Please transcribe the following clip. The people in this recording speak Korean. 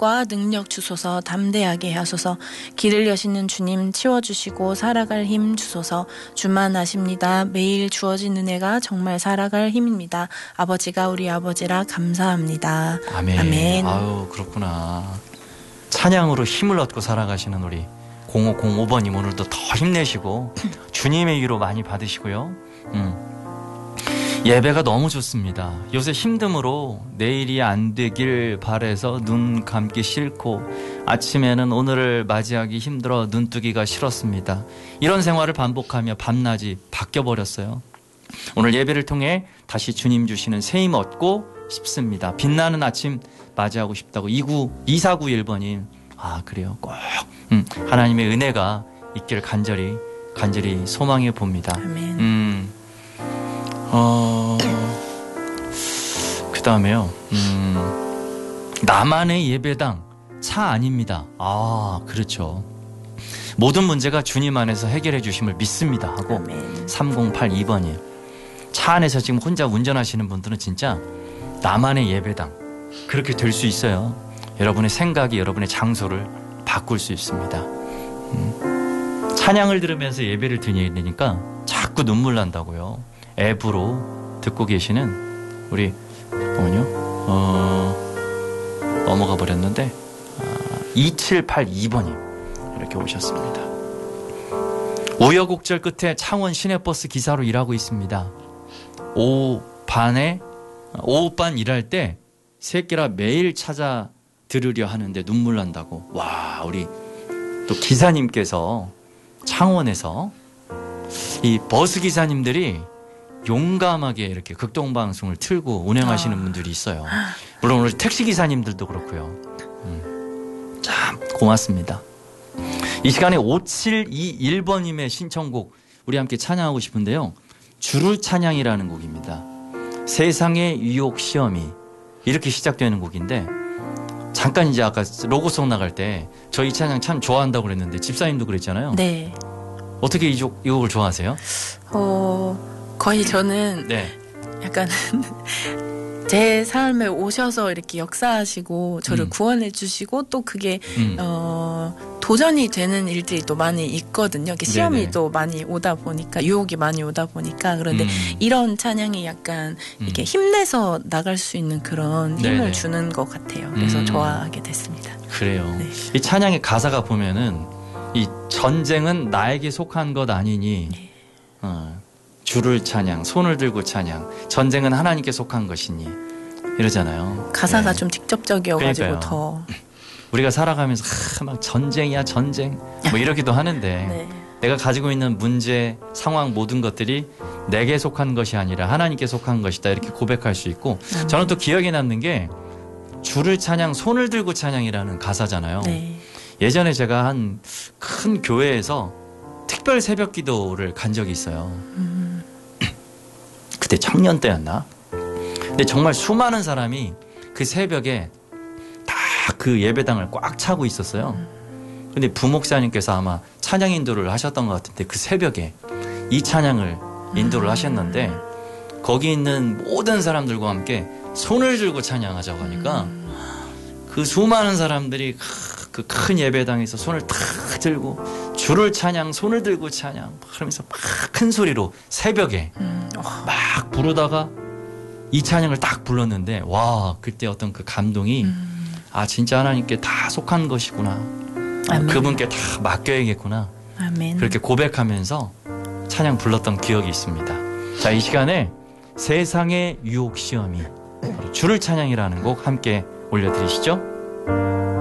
힘과 능력 주소서. 담대하게 하소서. 길을 여시는 주님 치워주시고 살아갈 힘 주소서. 주만 아십니다. 매일 주어진 은혜가 정말 살아갈 힘입니다. 아버지가 우리 아버지라 감사합니다. 아멘. 아멘. 아유, 그렇구나. 찬양으로 힘을 얻고 살아가시는 우리 0505번님 오늘도 더 힘내시고 주님의 위로 많이 받으시고요. 예배가 너무 좋습니다. 요새 힘듦으로 내일이 안 되길 바래서 눈 감기 싫고 아침에는 오늘을 맞이하기 힘들어 눈 뜨기가 싫었습니다. 이런 생활을 반복하며 밤낮이 바뀌어버렸어요. 오늘 예배를 통해 다시 주님 주시는 새 힘 얻고 싶습니다. 빛나는 아침 맞이하고 싶다고 2491번님. 아, 그래요. 꼭 하나님의 은혜가 있기를 간절히 소망해 봅니다. 아멘. 그 다음에요. 나만의 예배당 차 아닙니다. 아, 그렇죠. 모든 문제가 주님 안에서 해결해 주심을 믿습니다 하고 아멘. 3082번이에요. 차 안에서 지금 혼자 운전하시는 분들은 진짜 나만의 예배당 그렇게 될 수 있어요. 여러분의 생각이 여러분의 장소를 바꿀 수 있습니다. 찬양을 들으면서 예배를 드리니까 자꾸 눈물 난다고요. 앱으로 듣고 계시는 우리 넘어가 버렸는데 2782번님 이렇게 오셨습니다. 우여곡절 끝에 창원 시내버스 기사로 일하고 있습니다. 오후 반 일할 때 새끼라 매일 찾아 들으려 하는데 눈물 난다고. 와, 우리 또 기사님께서 창원에서 이 버스 기사님들이 용감하게 이렇게 극동방송을 틀고 운행하시는 분들이 있어요. 물론 우리 택시 기사님들도 그렇고요. 참 고맙습니다. 이 시간에 5721번님의 신청곡 우리 함께 찬양하고 싶은데요. 주를 찬양이라는 곡입니다. 세상의 유혹 시험이 이렇게 시작되는 곡인데 잠깐 이제 아까 로고송 나갈 때 저희 찬양 참 좋아한다고 그랬는데 집사님도 그랬잖아요. 네. 어떻게 이 곡을 좋아하세요? 거의 저는 네. 약간 제 삶에 오셔서 이렇게 역사하시고 저를 구원해 주시고 또 그게 도전이 되는 일들이 또 많이 있거든요. 시험이 네네. 또 많이 오다 보니까 유혹이 많이 오다 보니까 그런데 이런 찬양이 약간 이렇게 힘내서 나갈 수 있는 그런 힘을 네네. 주는 것 같아요. 그래서 좋아하게 됐습니다. 그래요. 네. 이 찬양의 가사가 보면은 이 전쟁은 나에게 속한 것 아니니 주를 찬양, 손을 들고 찬양, 전쟁은 하나님께 속한 것이니 이러잖아요. 가사가 네. 좀 직접적이어가지고 그러니까요. 더 우리가 살아가면서 막 전쟁이야 전쟁 뭐 이러기도 하는데 네. 내가 가지고 있는 문제, 상황 모든 것들이 내게 속한 것이 아니라 하나님께 속한 것이다 이렇게 고백할 수 있고 저는 또 기억에 남는 게 주를 찬양, 손을 들고 찬양이라는 가사잖아요. 네. 예전에 제가 한 큰 교회에서 특별 새벽 기도를 간 적이 있어요. 그때 청년 때였나? 근데 정말 수많은 사람이 그 새벽에 다 그 예배당을 꽉 차고 있었어요. 근데 부목사님께서 아마 찬양 인도를 하셨던 것 같은데 그 새벽에 이 찬양을 인도를 하셨는데 거기 있는 모든 사람들과 함께 손을 들고 찬양하자고 하니까 그 수많은 사람들이 그 큰 예배당에서 손을 탁 들고 주를 찬양, 손을 들고 찬양 그러면서 막 큰 소리로 새벽에 막 부르다가 이 찬양을 딱 불렀는데 와, 그때 어떤 그 감동이 아, 진짜 하나님께 다 속한 것이구나. 아멘. 그분께 다 맡겨야겠구나. 아멘. 그렇게 고백하면서 찬양 불렀던 기억이 있습니다. 자, 이 시간에 세상의 유혹 시험이 주를 찬양이라는 곡 함께 올려드리시죠.